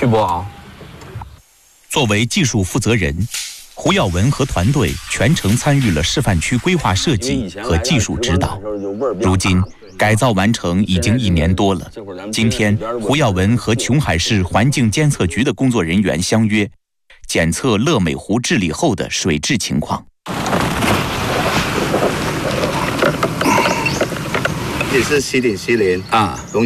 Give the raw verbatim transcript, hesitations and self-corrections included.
徐博啊。 作为技术负责人，胡耀文和团队全程参与了示范区规划设计和技术指导。如今改造完成已经一年多了。今天，胡耀文和琼海市环境监测局的工作人员相约，检测乐美湖治理后的水质情况。 也是西岭西林啊。